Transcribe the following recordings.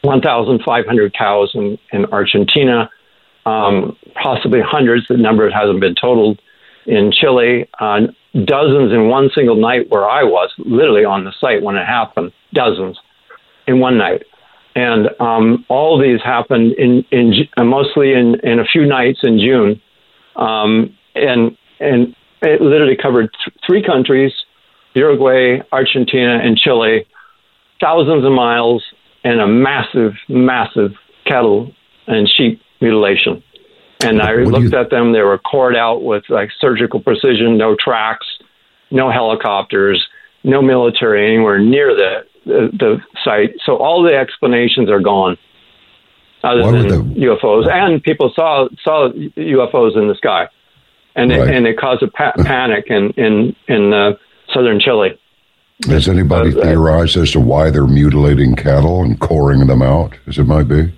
1,500 cows in Argentina, possibly hundreds. The number hasn't been totaled in Chile. Dozens in one single night where I was, literally on the site when it happened. Dozens in one night. And all these happened mostly in a few nights in June. And it literally covered three countries, Uruguay, Argentina, and Chile, thousands of miles, and a massive, massive cattle and sheep mutilation. And I looked at them. They were cored out with like surgical precision, no tracks, no helicopters, no military anywhere near the site. So all the explanations are gone, other than UFOs. And people saw UFOs in the sky, and it caused a panic in southern Chile. Has anybody theorized as to why they're mutilating cattle and coring them out, as it might be?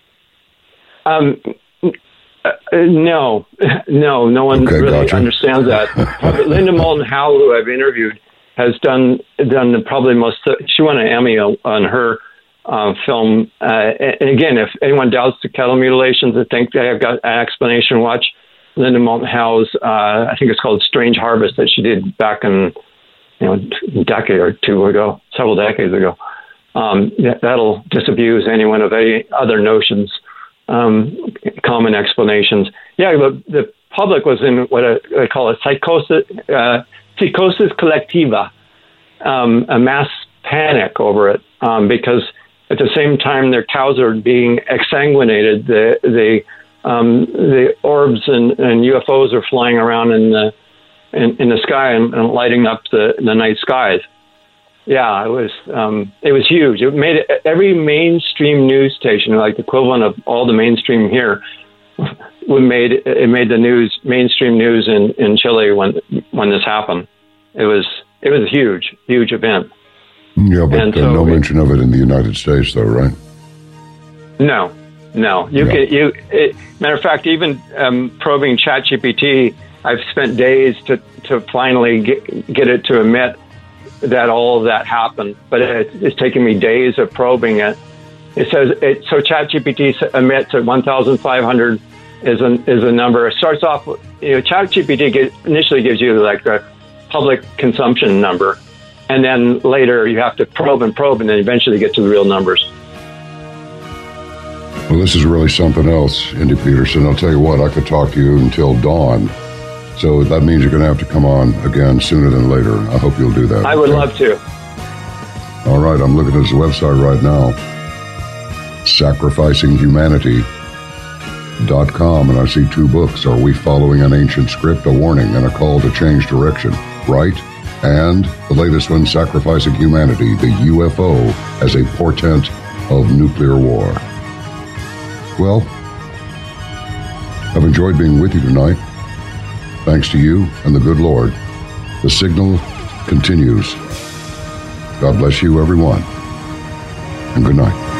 No one really understands that. Linda Moulton Howe, who I've interviewed, has done the probably most. She won an Emmy on her film. And again, if anyone doubts the cattle mutilations, I think they have got an explanation. Watch Linda Moulton Howe's. I think it's called Strange Harvest that she did back in a decade or two ago, several decades ago. That'll disabuse anyone of any other notions. Common explanations. Yeah, the public was in what I call a psychosis collectiva, a mass panic over it, because at the same time their cows are being exsanguinated, the orbs and UFOs are flying around in the sky and lighting up the night skies. Yeah, it was huge. It made every mainstream news station, like the equivalent of all the mainstream here, made the mainstream news in Chile when this happened. It was a huge event. Yeah, but no mention of it in the United States, though, right? No. Matter of fact, even probing ChatGPT, I've spent days to finally get it to admit that all of that happened, but it's taken me days of probing it. It says so. ChatGPT admits that 1,500 is a number. It starts off, ChatGPT initially gives you like a public consumption number, and then later you have to probe, and then eventually get to the real numbers. Well, this is really something else, Indy Peterson. I'll tell you what, I could talk to you until dawn. So that means you're going to have to come on again sooner than later. I hope you'll do that. I would love to. All right, I'm looking at his website right now, sacrificinghumanity.com, and I see two books. Are We Following an Ancient Script? A Warning and a Call to Change Direction. Right? And the latest one, Sacrificing Humanity, the UFO as a Portent of Nuclear War. Well, I've enjoyed being with you tonight. Thanks to you and the good Lord, the signal continues. God bless you, everyone, and good night.